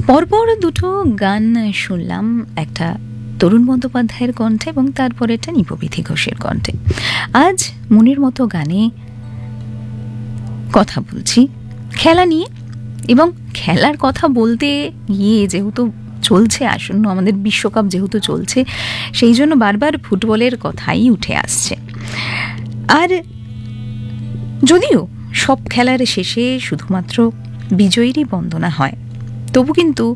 পরপর দুটো গান শুনলাম, একটা তরুণ বন্দ্যোপাধ্যায়ের কণ্ঠে এবং তারপরে একটা নিপবিধি ঘোষের কণ্ঠে। আজ মনের মতো গানে কথা বলছি খেলা নিয়ে, এবং খেলার কথা বলতে গিয়ে যেহেতু চলছে আসন্ন আমাদের বিশ্বকাপ, যেহেতু চলছে সেই জন্য বারবার ফুটবলের কথাই উঠে আসছে। আর যদিও সব খেলার শেষে শুধুমাত্র বিজয়ীরই বন্দনা হয়, তবু কিন্তু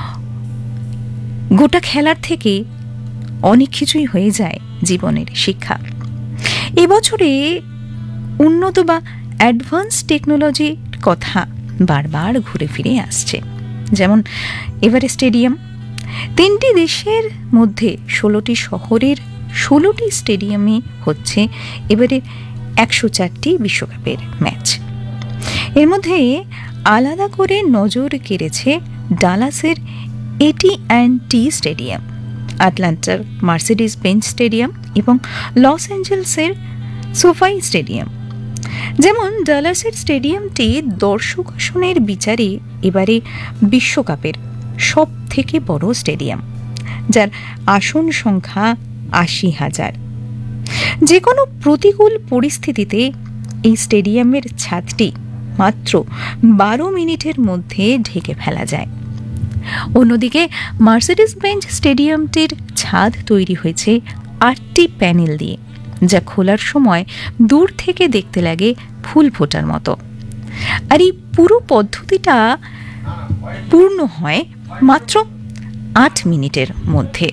গোটা খেলার থেকে অনেক কিছুই হয়ে যায় জীবনের শিক্ষা। এবছরে উন্নত বা অ্যাডভান্স টেকনোলজির কথা বারবার ঘুরে ফিরে আসছে। যেমন এবারে স্টেডিয়াম, 3টি দেশের মধ্যে 16টি শহরের 16টি স্টেডিয়ামে হচ্ছে এবারে 104টি বিশ্বকাপের ম্যাচ। এর মধ্যে আলাদা করে নজর কেড়েছে ডালাসের AT&T stadium, আটলান্টার Mercedes bench stadium এবং লস অ্যাঞ্জেলসের সোফাই স্টেডিয়াম। যেমন ডালাসের স্টেডিয়ামটি দর্শক আসনের বিচারে এবারে বিশ্বকাপের সব থেকে বড় স্টেডিয়াম, যার আসন সংখ্যা 80,000। যে কোনো প্রতিকূল পরিস্থিতিতে এই স্টেডিয়ামের ছাদটি মাত্র 12 মিনিটের মধ্যে ঢেকে ফেলা যায়। অন্যদিকে মার্সিডিজ বেঞ্চ স্টেডিয়ামটির ছাদ তৈরি হয়েছে 8টি প্যানেল দিয়ে, যা খোলার সময় দূর থেকে দেখতে লাগে ফুল ফোটার মতো। আর এই পুরো পদ্ধতিটা পূর্ণ হয় মাত্র 8 মিনিটের মধ্যে।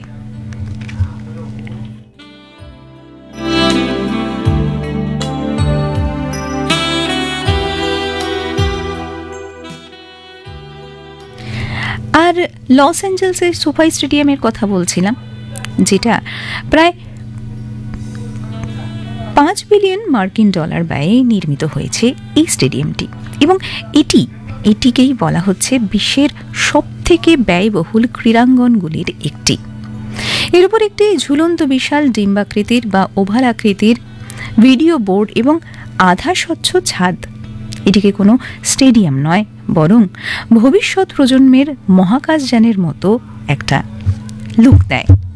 আর লস অ্যাঞ্জেলসের সোফাই স্টেডিয়ামের কথা বলছিলাম, যেটা প্রায় $5 বিলিয়ন ব্যয়ে নির্মিত হয়েছে এই স্টেডিয়ামটি, এবং এটিকেই বলা হচ্ছে বিশ্বের সব থেকে ব্যয়বহুল ক্রীড়াঙ্গনগুলির একটি। এর উপর একটি ঝুলন্ত বিশাল ডিম্বাকৃতির বা ওভাল আকৃতির ভিডিও বোর্ড এবং আধা স্বচ্ছ ছাদ এটিকে কোনো স্টেডিয়াম নয়, বরং ভবিষ্যৎ প্রজন্মের মহাকাশযানের মতো একটা লুক দেয়।